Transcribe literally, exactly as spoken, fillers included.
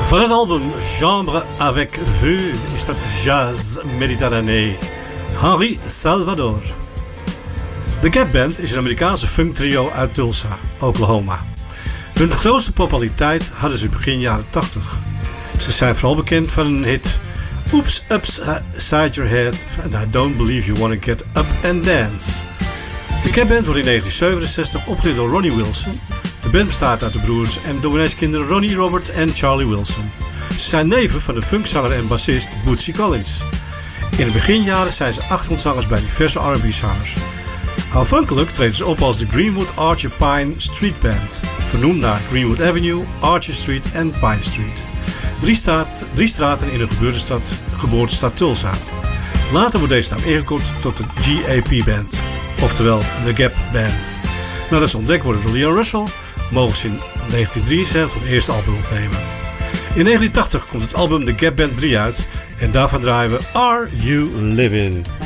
Van het album Chambre avec Vue is dat Jazz Méditerranée. Henri Salvador. The Gap Band is een Amerikaanse funktrio uit Tulsa, Oklahoma. Hun grootste populariteit hadden ze in begin jaren tachtig. Ze zijn vooral bekend van een hit Oops Upside Your Head and I Don't Believe You Wanna Get Up and Dance. The Gap Band wordt in negentien zevenenzestig opgericht door Ronnie Wilson. De band bestaat uit de broers en dominee-kinderen Ronnie, Robert en Charlie Wilson. Ze zijn neven van de funkzanger en bassist Bootsy Collins. In de beginjaren zijn ze achtergrondzangers bij diverse R en B-zangers. Aanvankelijk treden ze op als de Greenwood Archer Pine Street Band, vernoemd naar Greenwood Avenue, Archer Street en Pine Street. Drie, staat, drie straten in de geboortestad, geboortestad Tulsa. Later wordt deze naam ingekort tot de G A P Band, oftewel The Gap Band. Nadat ze ontdekt worden door Leon Russell, mogen ze in negentien drieënzeventig hun eerste album opnemen. In negentien tachtig komt het album The Gap Band drie uit en daarvan draaien we Are You Living?